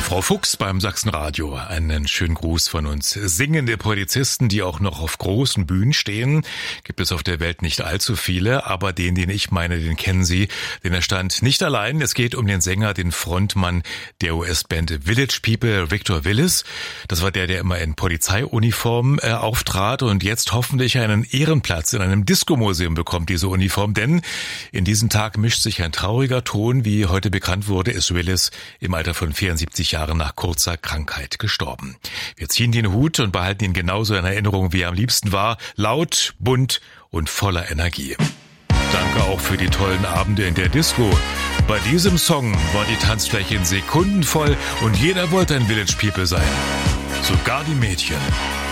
Frau Fuchs beim Sachsenradio. Einen schönen Gruß von uns. Singende Polizisten, die auch noch auf großen Bühnen stehen, gibt es auf der Welt nicht allzu viele, aber den ich meine, den kennen Sie, denn er stand nicht allein. Es geht um den Sänger, den Frontmann der US-Band Village People, Victor Willis. Das war der immer in Polizeiuniform auftrat und jetzt hoffentlich einen Ehrenplatz in einem Disco-Museum bekommt, diese Uniform, denn in diesen Tag mischt sich ein trauriger Ton. Wie heute bekannt wurde, ist Willis im Alter von 74 Jahren nach kurzer Krankheit gestorben. Wir ziehen den Hut und behalten ihn genauso in Erinnerung, wie er am liebsten war. Laut, bunt und voller Energie. Danke auch für die tollen Abende in der Disco. Bei diesem Song war die Tanzfläche in Sekunden voll und jeder wollte ein Village People sein. Sogar die Mädchen.